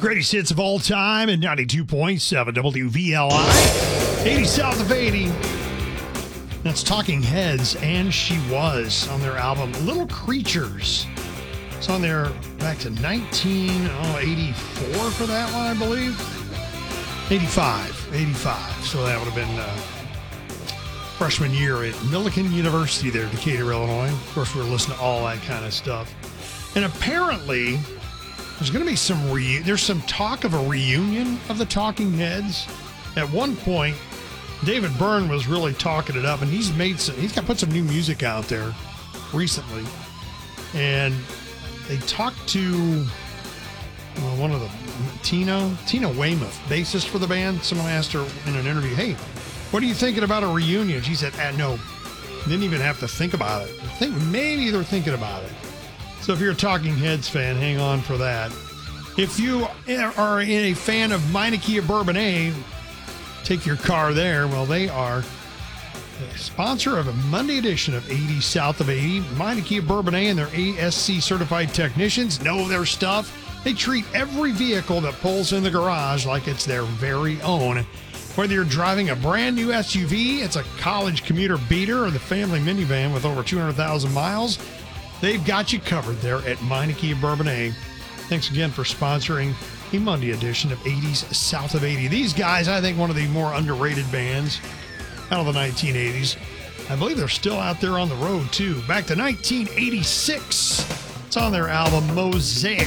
Greatest hits of all time at 92.7 WVLI. 80 South of 80. That's Talking Heads, and She Was on their album Little Creatures. It's on there back to 1984 for that one, I believe. 85. So that would have been freshman year at Millikan University there, Decatur, Illinois. Of course, we were listening to all that kind of stuff. And apparently, there's going to be there's some talk of a reunion of the Talking Heads. At one point, David Byrne was really talking it up, and he's got put some new music out there recently. And they talked to one of the Tina Weymouth, bassist for the band. Someone asked her in an interview, "Hey, what are you thinking about a reunion?" She said, "No, didn't even have to think about it. I think maybe they're thinking about it." So if you're a Talking Heads fan, hang on for that. If you are a fan of Meineke of Bourbonnais, take your car there. Well, they are a sponsor of a Monday edition of 80 South of 80. Meineke of Bourbonnais and their ASC certified technicians know their stuff. They treat every vehicle that pulls in the garage like it's their very own. Whether you're driving a brand new SUV, it's a college commuter beater, or the family minivan with over 200,000 miles, they've got you covered there at Meineke of Bourbonnais. Thanks again for sponsoring a Monday edition of 80s South of 80. These guys, I think, one of the more underrated bands out of the 1980s. I believe they're still out there on the road, too. Back to 1986. It's on their album Mosaic.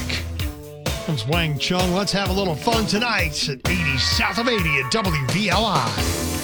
Comes Wang Chung. Let's have a little fun tonight at 80 South of 80 at WVLI.